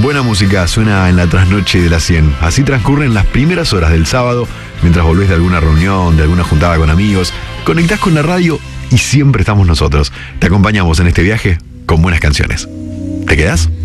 Buena música suena en la trasnoche de la 100. Así transcurren las primeras horas del sábado, mientras volvés de alguna reunión, de alguna juntada con amigos. Conectás con la radio y siempre estamos nosotros. Te acompañamos en este viaje con buenas canciones. ¿Te quedás?